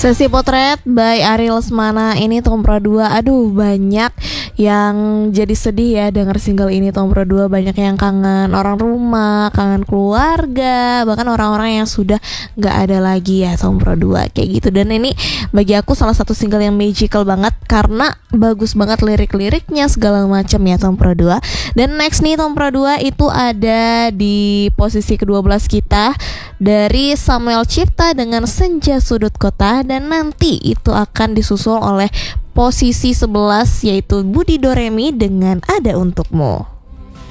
Sesi potret by Ari Lesmana ini Tom Pro 2. Aduh, banyak yang jadi sedih ya denger single ini Tom Pro 2. Banyak yang kangen orang rumah, kangen keluarga, bahkan orang-orang yang sudah gak ada lagi ya Tom Pro 2 kayak gitu. Dan ini bagi aku salah satu single yang magical banget karena bagus banget lirik-liriknya segala macam ya Tom Pro 2. Dan next nih Tom Pro 2 itu ada di posisi ke-12 kita dari Samuel Cipta dengan Senja Sudut Kota. Dan nanti itu akan disusul oleh posisi 11 yaitu Budi Doremi dengan Ada Untukmu.